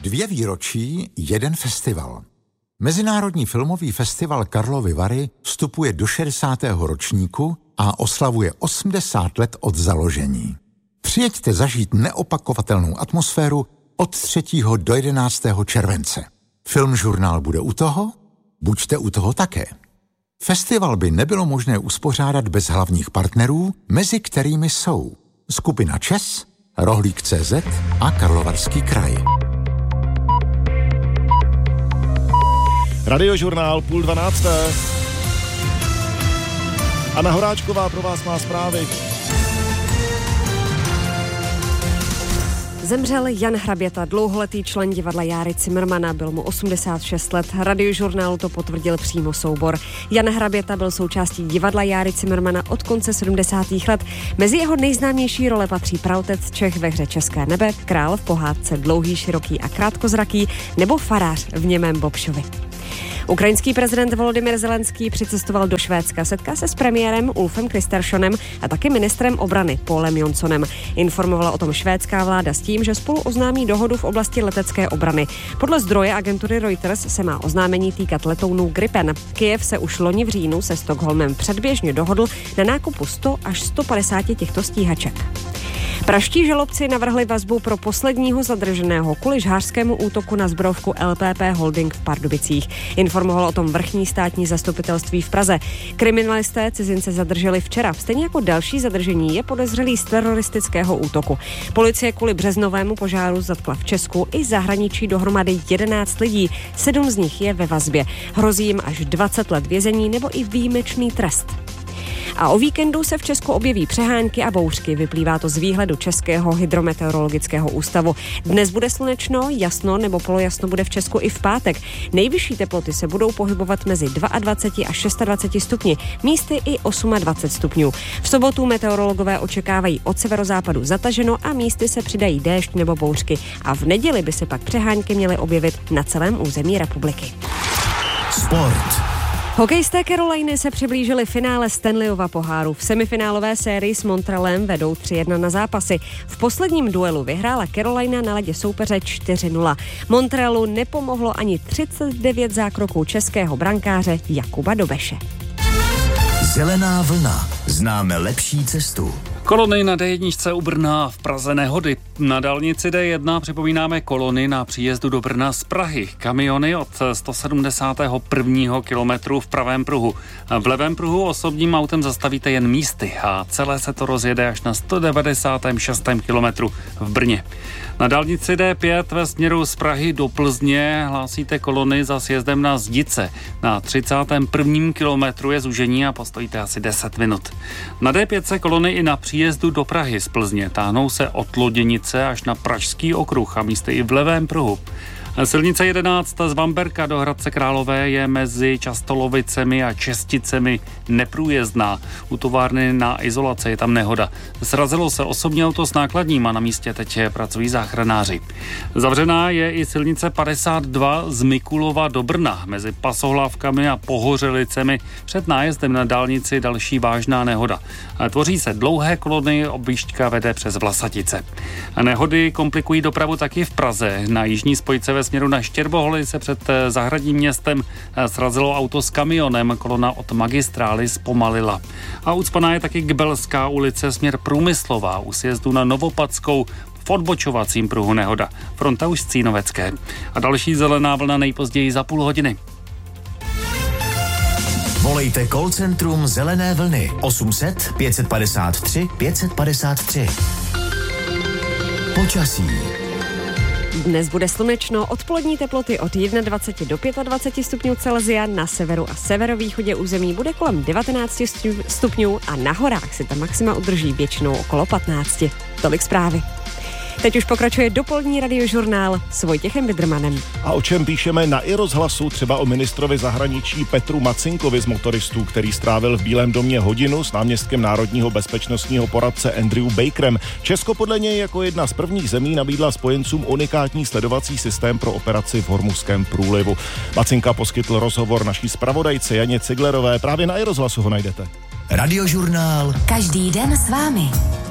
2 výročí, 1 festival. Mezinárodní filmový festival Karlovy Vary vstupuje do 60. ročníku a oslavuje 80 let od založení. Přijeďte zažít neopakovatelnou atmosféru od 3. do 11. července. Filmžurnál bude u toho? Buďte u toho také. Festival by nebylo možné uspořádat bez hlavních partnerů, mezi kterými jsou skupina ČES, Rohlík.cz a Karlovarský kraj. Radiožurnál 11:30. Anna Horáčková pro vás má zprávy. Zemřel Jan Hraběta, dlouholetý člen divadla Járy Cimrmana, byl mu 86 let. Radiožurnálu to potvrdil přímo soubor. Jan Hraběta byl součástí divadla Járy Cimrmana od konce 70. let. Mezi jeho nejznámější role patří praotec Čech ve hře České nebe, král v pohádce Dlouhý, široký a krátkozraký nebo farář v němém Bobšovi. Ukrajinský prezident Volodymyr Zelenský přicestoval do Švédska. Setká se s premiérem Ulfem Kristersonem a taky ministrem obrany Paulem Jonsonem. Informovala o tom švédská vláda s tím, že spolu oznámí dohodu v oblasti letecké obrany. Podle zdroje agentury Reuters se má oznámení týkat letounů Gripen. Kyjev se už loni v říjnu se Stockholmem předběžně dohodl na nákupu 100 až 150 těchto stíhaček. Pražští žalobci navrhli vazbu pro posledního zadrženého kvůli žhářskému útoku na zbrojovku LPP Holding v Pardubicích. Informovalo o tom vrchní státní zastupitelství v Praze. Kriminalisté cizince zadrželi včera. Stejně jako další zadržení je podezřelý z teroristického útoku. Policie kvůli březnovému požáru zatkla v Česku i zahraničí dohromady 11 lidí. 7 z nich je ve vazbě. Hrozí jim až 20 let vězení nebo i výjimečný trest. A o víkendu se v Česku objeví přehánky a bouřky. Vyplývá to z výhledu Českého hydrometeorologického ústavu. Dnes bude slunečno, jasno nebo polojasno bude v Česku i v pátek. Nejvyšší teploty se budou pohybovat mezi 22 až 26 stupni, místy i 28 stupňů. V sobotu meteorologové očekávají od severozápadu zataženo a místy se přidají déšť nebo bouřky. A v neděli by se pak přehánky měly objevit na celém území republiky. Sport. Hokejisté Caroliny se přiblížili finále Stanleyova poháru. V semifinálové sérii s Montrealem vedou 3-1 na zápasy. V posledním duelu vyhrála Carolina na ledě soupeře 4-0. Montrealu nepomohlo ani 39 zákroků českého brankáře Jakuba Dobeše. Zelená vlna. Známe lepší cestu. Kolony na D1 u Brna, v Praze nehody. Na dálnici D1 připomínáme kolony na příjezdu do Brna z Prahy. Kamiony od 171. kilometru v pravém pruhu. V levém pruhu osobním autem zastavíte jen místy a celé se to rozjede až na 196. kilometru v Brně. Na dálnici D5 ve směru z Prahy do Plzně hlásíte kolony za sjezdem na Zdice. Na 31. kilometru je zúžení a postojíte asi 10 minut. Na D5 se kolony i na příjezdu do Prahy z Plzně táhnou se od Loděnice až na Pražský okruh a místy i v levém pruhu. Silnice 11 z Vamberka do Hradce Králové je mezi Častolovicemi a Česticemi neprůjezdná. U továrny na izolace je tam nehoda. Srazilo se osobní auto s nákladním a na místě teď pracují záchranáři. Zavřená je i silnice 52 z Mikulova do Brna. Mezi Pasohlávkami a Pohořelicemi před nájezdem na dálnici další vážná nehoda. Tvoří se dlouhé kolony, objížďka vede přes Vlasatice. Nehody komplikují dopravu taky v Praze. Na jižní spojce ve směru na Štěrboholy se před zahradním městem srazilo auto s kamionem, kolona od magistrály zpomalila. A ucpaná je taky Gbelská ulice směr Průmyslová u sjezdu na Novopadskou, v odbočovacím pruhu nehoda. Fronta už z Cínovecké. A další zelená vlna nejpozději za půl hodiny. Volejte call centrum Zelené vlny 800 553 553. Počasí. Dnes bude slunečno, odpolední teploty od 21 do 25 stupňů Celsia, na severu a severovýchodě území bude kolem 19 stupňů a na horách se ta maxima udrží většinou okolo 15. Tolik zprávy. Teď už pokračuje dopolední radiožurnál s Vojtěchem Bidrmanem. A o čem píšeme na iRozhlasu, třeba o ministrovi zahraničí Petru Macinkovi z motoristů, který strávil v Bílém domě hodinu s náměstkem národního bezpečnostního poradce Andrew Bakerem. Česko podle něj jako jedna z prvních zemí nabídla spojencům unikátní sledovací systém pro operaci v Hormuzském průlivu. Macinka poskytl rozhovor naší zpravodajce Janě Ciglerové, právě na iRozhlasu ho najdete. Radiožurnál. Každý den s vámi.